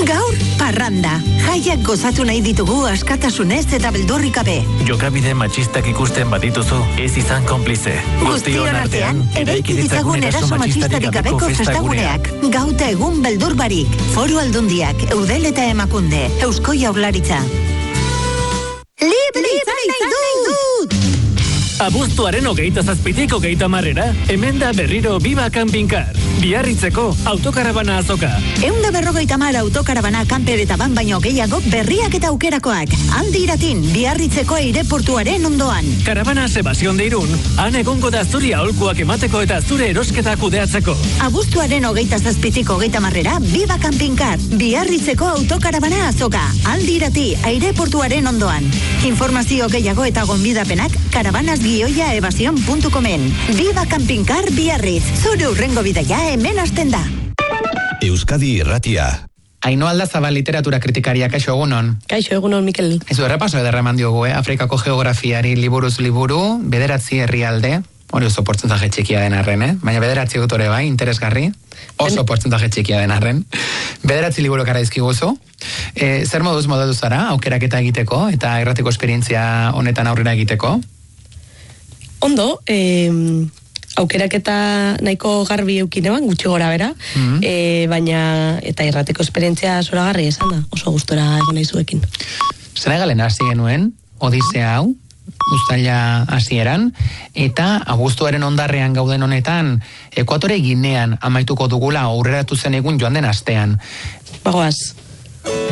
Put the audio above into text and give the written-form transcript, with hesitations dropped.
Gaur, parranda. Jaiak gozatu nahi ditugu askatasunez eta beldurrik gabe. Jokabide matxistak ikusten badituzu, ez izan konplize. Guztion artean, eraiki ditzagun eraso matxistarik gabeko festaguneak. Gauta egun beldur barik. Foru Aldundiak, Eudel eta Emakunde, Eusko Jaurlaritza. Libre nahi dut! Abuztuaren 27tik 30, hemen da berriro Biba Campingcar. Biarritzeko autokarabana azoka. 150 autokarabana kanper eta ban baino gehiago berriak eta aukerakoak. Handi iratin, Biarritzeko aireportuaren ondoan. Karabana Sebastión de Irún, han egongo da zuri aholkuak emateko eta zure erosketa kudeatzeko. Abuztuaren 27tik 30, Biba Campingcar, Biarritzeko autokarabana azoka. Handi irati, aireportuaren ondoan. Informazio gehiago eta gonbidapenak karabanas-evasion.comen. Biba Campingcar Biarritz, zure urrengo bidaia hemen hasten da. Euskadi Irratia. Ainhoa Aldazabal literatura kritikaria, kaixo egunon. Kaixo egunon, Mikel. Ez du errepaso ederreman diogu, Afrikako geografiari liburuz liburu, 9 herrialde, hori oso portzentaje txikia den arren, baina 9 autore bai, interesgarri, oso portzentaje txikia den arren. 9 liburu kara dizkiguzu. Zer moduz zara, aukeraketa egiteko, eta irratiko esperientzia honetan aurrera egiteko? Ondo, aukeraketa nahiko garbi eukineban, gutxi gora bera, baina eta irrateko esperientzia zoragarri esan da, oso gustora egon nahi zuekin. Senegalen hasi genuen, Odisea hau, uztaila hasieran, eta abuztuaren ondarrean gauden honetan, Ekuatore Ginean amaituko dugula aurreratu zen egun joan den astean. Bagoaz.